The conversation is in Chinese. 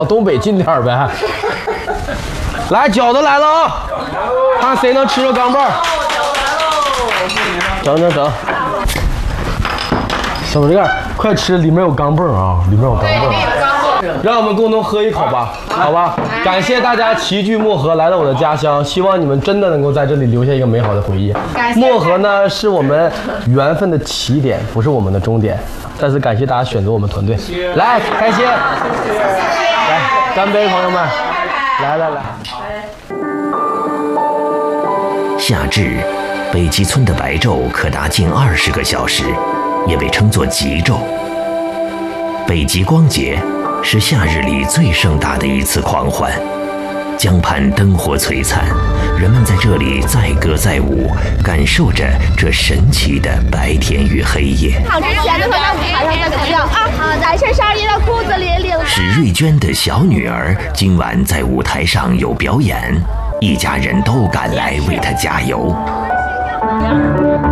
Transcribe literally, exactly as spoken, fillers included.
东北近点儿呗。来，饺子来了啊！看谁能吃着钢镚儿。整整整。小这个快吃，里面有钢镚儿啊，里面有钢镚儿。让我们共同喝一口吧，好吧？感谢大家齐聚漠河来到我的家乡，希望你们真的能够在这里留下一个美好的回忆。漠河呢是我们缘分的起点，不是我们的终点。再次感谢大家选择我们团队，来开心，来干杯，朋友们，来来来。 夏至，北极村的白昼可达近二十个小时，也被称作极昼。北极光节是夏日里最盛大的一次狂欢，江畔灯火璀璨，人们在这里载歌载舞，感受着这神奇的白天与黑夜。 唱之前的时候在舞台上在怎样啊？男生上衣的裤子里领。 史瑞娟的小女儿今晚在舞台上有表演，一家人都赶来为她加油。